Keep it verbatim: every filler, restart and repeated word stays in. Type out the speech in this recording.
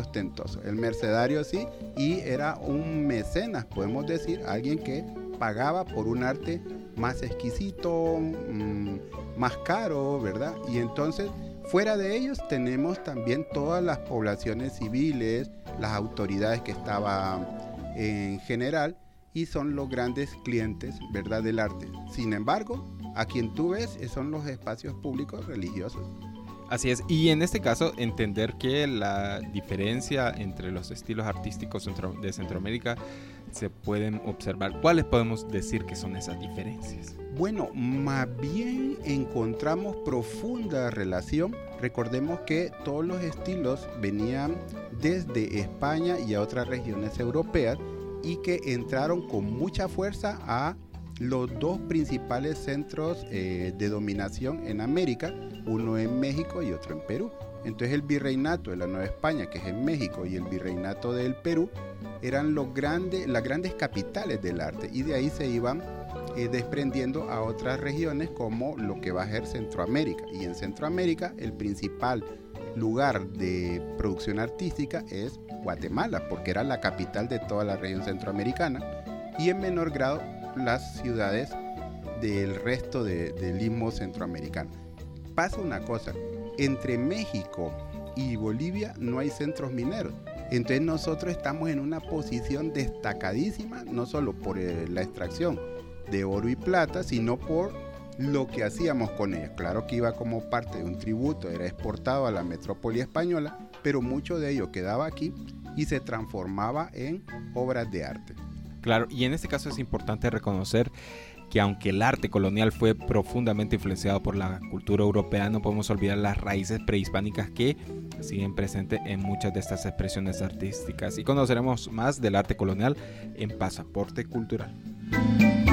ostentoso. El mercedario sí, y era un mecenas, podemos decir, alguien que pagaba por un arte más exquisito, mmm, más caro, ¿verdad? Y entonces, fuera de ellos tenemos también todas las poblaciones civiles, las autoridades que estaban en general, y son los grandes clientes, ¿verdad?, del arte. Sin embargo, a quien tú ves son los espacios públicos religiosos. Así es, y en este caso entender que la diferencia entre los estilos artísticos de Centroamérica se pueden observar. ¿Cuáles podemos decir que son esas diferencias? Bueno, más bien encontramos profunda relación. Recordemos que todos los estilos venían desde España y a otras regiones europeas y que entraron con mucha fuerza a los dos principales centros eh, de dominación en América, uno en México y otro en Perú. Entonces el virreinato de la Nueva España, que es en México, y el virreinato del Perú eran los grandes, las grandes capitales del arte, y de ahí se iban eh, desprendiendo a otras regiones como lo que va a ser Centroamérica. Y en Centroamérica el principal lugar de producción artística es Guatemala, porque era la capital de toda la región centroamericana, y en menor grado las ciudades del resto de, del istmo centroamericano. Pasa una cosa, entre México y Bolivia no hay centros mineros, entonces nosotros estamos en una posición destacadísima, no solo por eh, la extracción de oro y plata, sino por lo que hacíamos con ellos. Claro que iba como parte de un tributo, era exportado a la metrópoli española, pero mucho de ello quedaba aquí y se transformaba en obras de arte. Claro, y en este caso es importante reconocer que aunque el arte colonial fue profundamente influenciado por la cultura europea, no podemos olvidar las raíces prehispánicas que siguen presentes en muchas de estas expresiones artísticas. Y conoceremos más del arte colonial en Pasaporte Cultural.